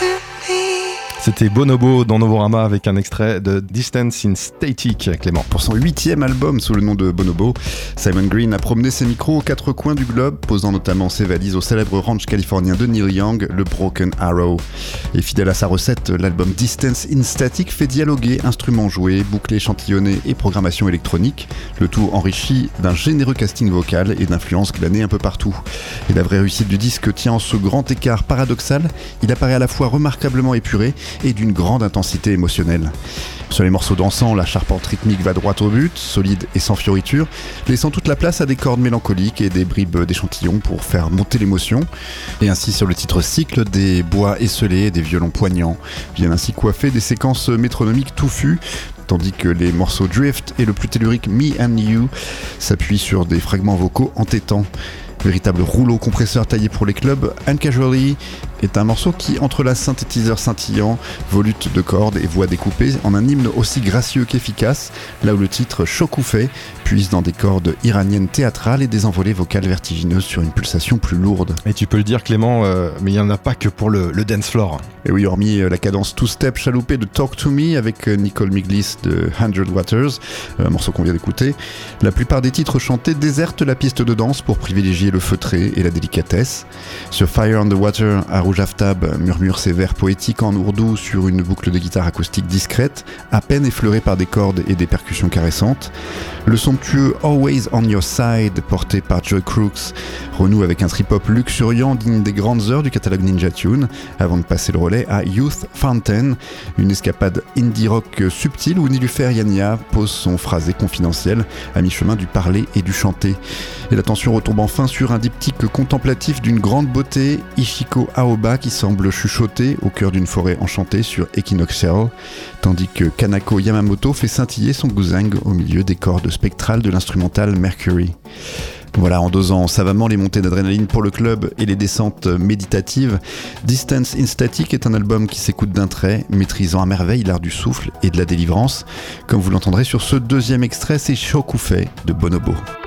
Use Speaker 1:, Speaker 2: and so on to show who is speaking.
Speaker 1: C'était Bonobo dans Novorama avec un extrait de Distance in Static, Clément.
Speaker 2: Pour son 8e album sous le nom de Bonobo, Simon Green a promené ses micros aux 4 coins du globe, posant notamment ses valises au célèbre ranch californien de Neil Young, le Broken Arrow. Et fidèle à sa recette, l'album Distance in Static fait dialoguer instruments joués, bouclés échantillonnés et programmation électronique, le tout enrichi d'un généreux casting vocal et d'influences glanées un peu partout. Et la vraie réussite du disque tient en ce grand écart paradoxal, il apparaît à la fois remarquablement épuré et d'une grande intensité émotionnelle. Sur les morceaux dansants, la charpente rythmique va droit au but, solide et sans fioriture, laissant toute la place à des cordes mélancoliques et des bribes d'échantillons pour faire monter l'émotion. Et ainsi sur le titre Cycle, des bois esselés et des violons poignants viennent ainsi coiffer des séquences métronomiques touffues, tandis que les morceaux Drift et le plus tellurique Me and You s'appuient sur des fragments vocaux entêtants. Véritable rouleau compresseur taillé pour les clubs, Uncasually est un morceau qui entrelace synthétiseur scintillant, volutes de cordes et voix découpées en un hymne aussi gracieux qu'efficace, là où le titre Chokoufé puise dans des cordes iraniennes théâtrales et des envolées vocales vertigineuses sur une pulsation plus lourde.
Speaker 1: Et tu peux le dire Clément, mais il n'y en a pas que pour le dance floor.
Speaker 2: Et oui, hormis la cadence two-step chaloupée de Talk to Me avec Nicole Miglis de 100 Waters, un morceau qu'on vient d'écouter, la plupart des titres chantés désertent la piste de danse pour privilégier le feutré et la délicatesse. Sur Fire on the Water, Arouj Aftab murmure ses vers poétiques en ourdou sur une boucle de guitare acoustique discrète, à peine effleurée par des cordes et des percussions caressantes. Le somptueux Always on Your Side, porté par Joy Crooks, renoue avec un trip-hop luxuriant digne des grandes heures du catalogue Ninja Tune, avant de passer le relais à Youth Fountain, une escapade indie rock subtile où Nilufer Yania pose son phrasé confidentiel à mi-chemin du parler et du chanter. Et l'attention retombe enfin sur un diptyque contemplatif d'une grande beauté, Ishiko Aoba qui semble chuchoter au cœur d'une forêt enchantée sur Equinoxial, tandis que Kanako Yamamoto fait scintiller son guzheng au milieu des cordes spectrales de l'instrumental Mercury. Voilà, en dosant savamment les montées d'adrénaline pour le club et les descentes méditatives, Distance in Static est un album qui s'écoute d'un trait, maîtrisant à merveille l'art du souffle et de la délivrance. Comme vous l'entendrez sur ce deuxième extrait, c'est Chokoufé de Bonobo.